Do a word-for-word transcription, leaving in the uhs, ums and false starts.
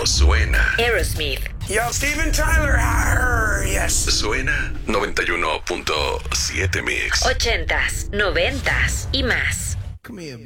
cuando suena. Aerosmith. Yo, Steven Tyler. Arr, yes. Suena noventa y uno punto siete Mix. Ochentas, noventas y más. Come here.